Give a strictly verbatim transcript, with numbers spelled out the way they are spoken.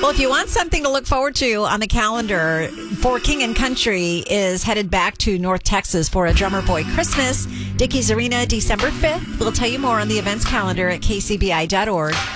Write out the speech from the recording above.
Well, if you want something to look forward to on the calendar, For King and Country is headed back to North Texas for a Drummer Boy Christmas. Dickies Arena, December fifth. We'll tell you more on the events calendar at k c b i dot org.